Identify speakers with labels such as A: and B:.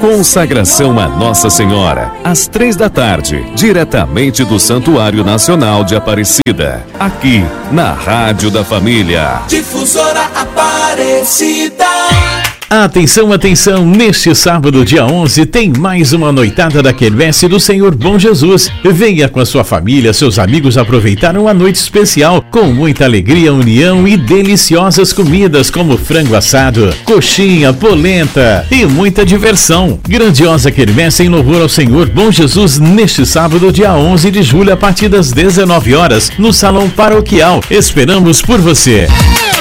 A: Consagração a Nossa Senhora, às 15h, diretamente do Santuário Nacional de Aparecida, aqui na Rádio da Família.
B: Difusora Aparecida.
C: Atenção, atenção, neste sábado, dia 11, tem mais uma noitada da Quermesse do Senhor Bom Jesus. Venha com a sua família, seus amigos aproveitar uma noite especial, com muita alegria, união e deliciosas comidas como frango assado, coxinha, polenta e muita diversão. Grandiosa Quermesse em louvor ao Senhor Bom Jesus neste sábado, dia 11 de julho, a partir das 19 horas, no Salão Paroquial. Esperamos por você.